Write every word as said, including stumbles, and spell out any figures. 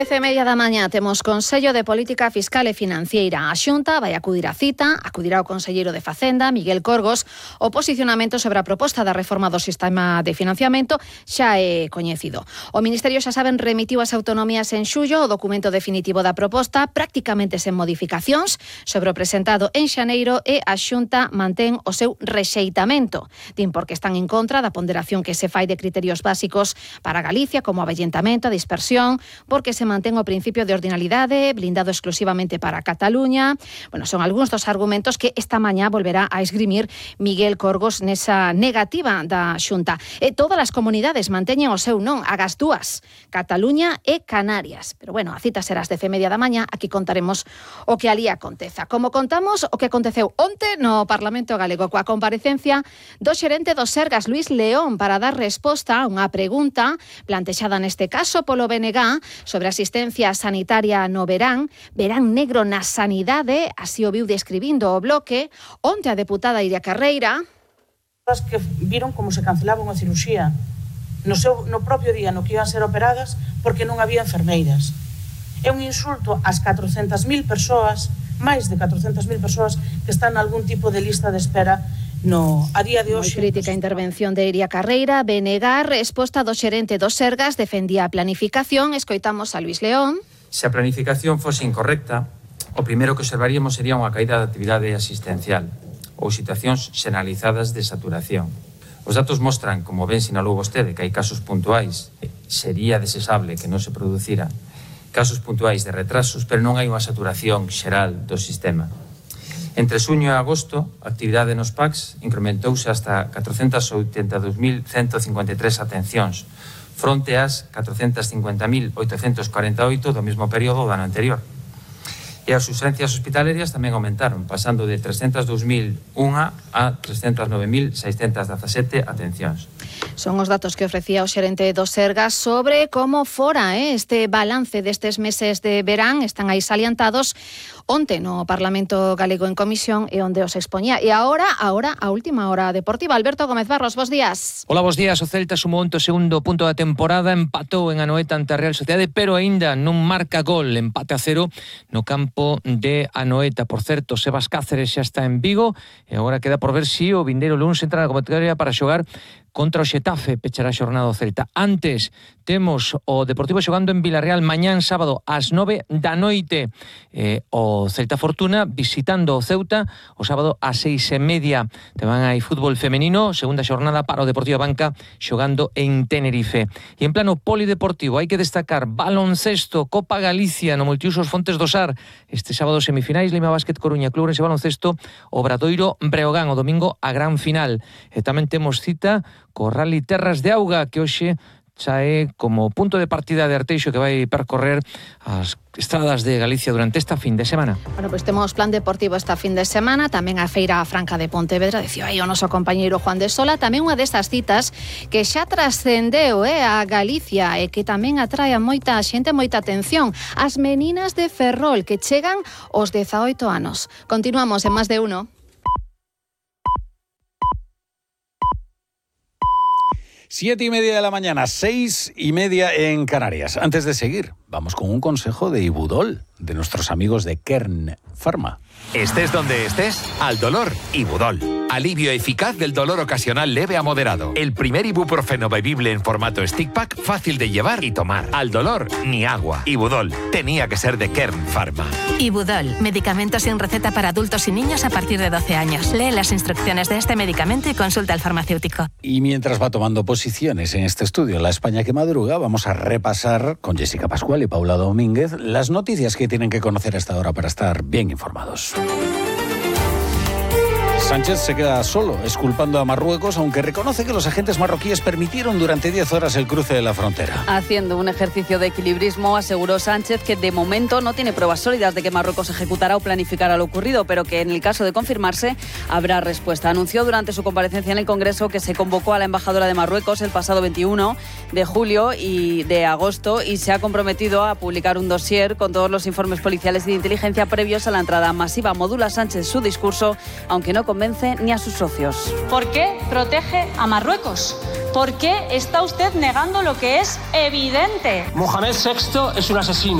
Dez e media da mañá temos Consello de Política Fiscal e Financeira. A Xunta vai acudir á cita, acudirá o conselleiro de Facenda, Miguel Corgos. O posicionamento sobre a proposta da reforma do sistema de financiamento xa é coñecido. O Ministerio, xa saben, remitiu ás autonomías en xullo o documento definitivo da proposta, prácticamente sen modificacións, sobre o presentado en xaneiro, e a Xunta mantén o seu rexeitamento. Din porque están en contra da ponderación que se fai de criterios básicos para Galicia, como avellentamento, a dispersión, porque se mantén o principio de ordinalidade, blindado exclusivamente para Cataluña. Bueno, son algúns dos argumentos que esta mañá volverá a esgrimir Miguel Corgos nesa negativa da Xunta. E todas as comunidades manteñen o seu non, agas dúas, Cataluña e Canarias. Pero bueno, a cita será ás dez e media da mañá, aquí contaremos o que alí aconteza. Como contamos o que aconteceu onte no Parlamento Galego coa comparecencia do xerente do Sergas, Luís León, para dar resposta a unha pregunta plantexada neste caso polo B N G sobre a asistencia sanitaria no verán, verán negro na sanidade, así o viu describindo o Bloque. Onte a deputada Iria Carreira que viron como se cancelaba unha cirurxía no, seu, no propio día no que iban ser operadas porque non había enfermeiras. É un insulto ás catrocentas mil persoas, máis de catrocentas mil persoas que están en algún tipo de lista de espera. No, a día de hoxe... Moi crítica a intervención de Iria Carreira. B N G, resposta do xerente do Sergas, defendía a planificación. Escoitamos a Luís León. Se a planificación fose incorrecta, o primeiro que observaríamos sería unha caída da actividade asistencial ou situacións xenalizadas de saturación. Os datos mostran, como ben sinalou vostede, que hai casos puntuais, sería desexable que non se producira casos puntuais de retrasos, pero non hai unha saturación xeral do sistema. Entre xuño e agosto, a actividade nos P A Cs incrementouse hasta catrocentas oitenta e dous mil ciento cincuenta e tres atencións, fronte ás catrocentas cincuenta mil oitocentos corenta e oito do mesmo período do ano anterior. E as urxencias hospitalarias tamén aumentaron, pasando de trescentas dous mil unha a trescentas nove mil seiscentas dezasete atencións. Son os datos que ofrecía o xerente do Sergas sobre como fora eh, este balance destes meses de verán. Están aí salientados onte no Parlamento Galego en comisión e onde os expoñía. E agora, agora a última hora deportiva. Alberto Gómez Barros, bos días. Hola, bos días. O Celta sumou onte o segundo punto da temporada, empatou en Anoeta ante a Real Sociedade, pero aínda non marca gol. Empate a cero no campo de Anoeta. Por certo, Sebas Cáceres xa está en Vigo e agora queda por ver si o vindeiro luns entra na convocatoria para xogar contra o Xetafe, pechará a xornada do Celta. Antes, temos o Deportivo xogando en Vilarreal mañán sábado ás nove da noite. Eh, o Celta Fortuna visitando o Ceuta o sábado ás seis e media. Tamén hai fútbol femenino, segunda xornada para o Deportivo Banca xogando en Tenerife. E en plano polideportivo hai que destacar baloncesto, Copa Galicia no Multiusos Fontes do Sar. Este sábado semifinais, Lima Básquet Coruña, Club Orense Baloncesto, Obradoiro Breogán, o domingo a gran final. E tamén temos cita co Rally Terras de Auga, que hoxe xa é como punto de partida de Arteixo, que vai percorrer as estradas de Galicia durante esta fin de semana. Bueno, pois pues temos plan deportivo esta fin de semana, tamén a Feira Franca de Pontevedra, dicía aí o noso compañeiro Juan de Sola, tamén unha destas citas que xa trascendeu eh, a Galicia e que tamén atrae a moita xente, moita atención, as meninas de Ferrol que chegan aos dezaoito anos. Continuamos en Más de Uno. Siete y media de la mañana, seis y media en Canarias. Antes de seguir, vamos con un consejo de Ibudol, de nuestros amigos de Kern Pharma. Estés donde estés, al dolor, Ibudol. Alivio eficaz del dolor ocasional leve a moderado. El primer ibuprofeno bebible en formato stick pack, fácil de llevar y tomar. Al dolor, ni agua. Ibudol, tenía que ser de Kern Pharma. Ibudol, medicamento sin receta para adultos y niños a partir de doce años. Lee las instrucciones de este medicamento y consulta al farmacéutico. Y mientras va tomando posiciones en este estudio La España que madruga, vamos a repasar con Jessica Pascual y Paula Domínguez las noticias que tienen que conocer a esta hora para estar bien informados. Sánchez se queda solo, exculpando a Marruecos, aunque reconoce que los agentes marroquíes permitieron durante diez horas el cruce de la frontera. Haciendo un ejercicio de equilibrismo, aseguró Sánchez que de momento no tiene pruebas sólidas de que Marruecos ejecutará o planificará lo ocurrido, pero que en el caso de confirmarse habrá respuesta. Anunció durante su comparecencia en el Congreso que se convocó a la embajadora de Marruecos el pasado veintiuno de julio y de agosto y se ha comprometido a publicar un dossier con todos los informes policiales y de inteligencia previos a la entrada masiva. Modula Sánchez su discurso, aunque no convence ni a sus socios. ¿Por qué protege a Marruecos? ¿Por qué está usted negando lo que es evidente? Mohamed sexto es un asesino.